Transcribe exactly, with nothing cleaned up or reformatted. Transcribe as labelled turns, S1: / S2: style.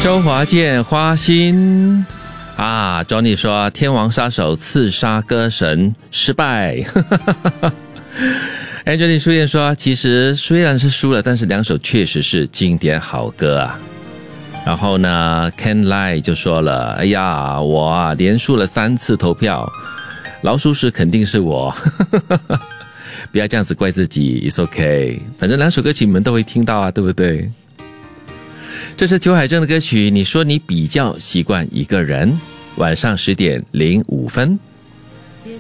S1: 周华健花心啊 Johnny 说天王杀手刺杀歌神失败Angelina 书燕说其实虽然是输了，但是两首确实是经典好歌啊。然后呢 Ken Lai 就说了，哎呀我啊连输了三次投票，老鼠屎肯定是我不要这样子怪自己 It's okay， 反正两首歌曲你们都会听到啊，对不对？这是裘海正的歌曲，你说你比较习惯一个人。晚上十点零五分。